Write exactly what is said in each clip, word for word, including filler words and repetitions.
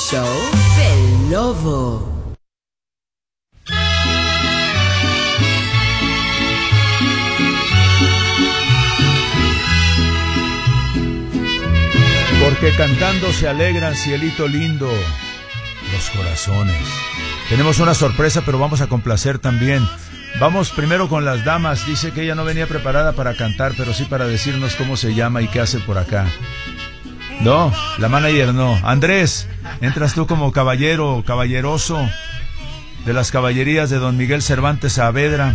show del Lobo. Porque cantando se alegran, cielito lindo, los corazones. Tenemos una sorpresa, pero vamos a complacer también. Vamos primero con las damas. Dice que ella no venía preparada para cantar, pero sí para decirnos cómo se llama y qué hace por acá. No, la manager no. Andrés, entras tú como caballero, caballeroso de las caballerías de don Miguel Cervantes Saavedra.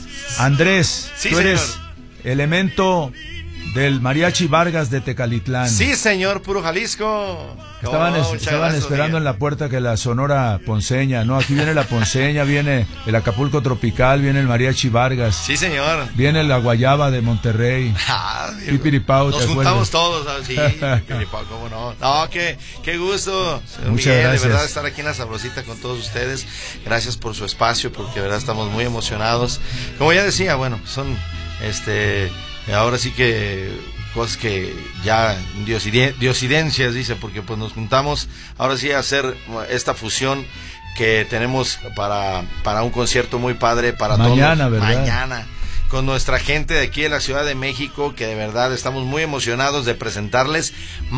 Andrés, sí, tú eres señor. Elemento del Mariachi Vargas de Tecalitlán. Sí, señor, puro Jalisco. Estaban, Oh, es, muchas estaban gracias, esperando Miguel. en la puerta que la Sonora Ponceña, ¿no? Aquí viene la Ponceña, viene el Acapulco Tropical, viene el Mariachi Vargas. Sí, señor. Viene la Guayaba de Monterrey. Ah, Pipiripao, nos ¿te juntamos acuerdas? todos, ¿sabes? Sí, Pipiripao, cómo no. No, qué, qué gusto, señor Muchas Miguel, gracias. de verdad estar aquí en La Sabrosita con todos ustedes. Gracias por su espacio, porque de verdad estamos muy emocionados. Como ya decía, bueno, son, este, ahora sí que cosas que ya dioside- diosidencias, dice, porque pues nos juntamos ahora sí a hacer esta fusión que tenemos para, para un concierto muy padre para Mañana, todos. ¿verdad? Mañana, con nuestra gente de aquí de la Ciudad de México, que de verdad estamos muy emocionados de presentarles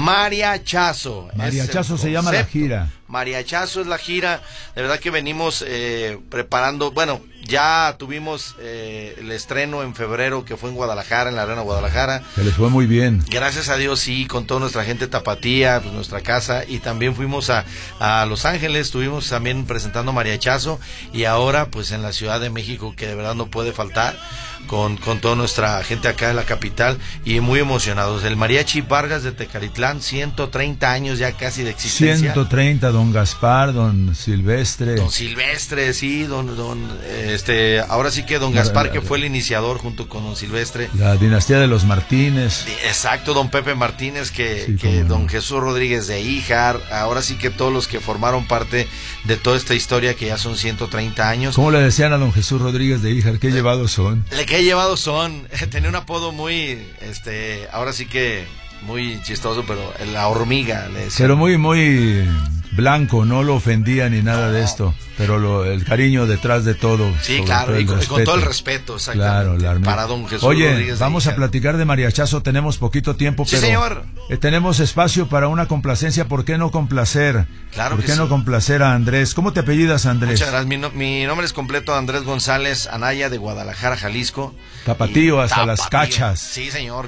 Mariachazo. Mariachazo Es se el llama la concepto. gira. Mariachazo es la gira, de verdad que venimos eh, preparando, bueno, ya tuvimos eh, el estreno en febrero que fue en Guadalajara, en la Arena Guadalajara. Que les fue muy bien. Gracias a Dios, sí, con toda nuestra gente tapatía, pues nuestra casa, y también fuimos a, a Los Ángeles, estuvimos también presentando Mariachazo, y ahora pues en la Ciudad de México, que de verdad no puede faltar, con, con toda nuestra gente acá en la capital, y muy emocionados. El Mariachi Vargas de Tecalitlán, ciento treinta años ya casi de existencia. ciento treinta, don Gaspar, don Silvestre. Don Silvestre, sí, don, don, este, ahora sí que don Gaspar, que fue el iniciador junto con don Silvestre. La dinastía de los Martínez. Exacto, don Pepe Martínez, que, Sí, que cómo don no. Jesús Rodríguez de Híjar, ahora sí que todos los que formaron parte de toda esta historia, que ya son ciento treinta años. ¿Cómo le decían a don Jesús Rodríguez de Híjar? ¿Qué llevados son? Le que he llevado son, tenía un apodo muy, este, ahora sí que muy chistoso, pero la hormiga, le decía. Pero muy, muy blanco, no lo ofendía ni nada de esto, pero lo, el cariño detrás de todo. Sí, sobre claro, todo el y con, y con respeto. todo el respeto, exactamente. Claro, la hormiga. Para don Jesús Oye, Rodríguez de vamos a Híjar. platicar de Mariachazo, tenemos poquito tiempo, Sí, pero señor. eh, tenemos espacio para una complacencia, ¿por qué no complacer? Claro ¿Por que qué no sí. complacer a Andrés? ¿Cómo te apellidas, Andrés? Muchas gracias. Mi, no- mi nombre es completo Andrés González Anaya, de Guadalajara, Jalisco. Tapatío Y hasta las tapatío. cachas. Sí, señor.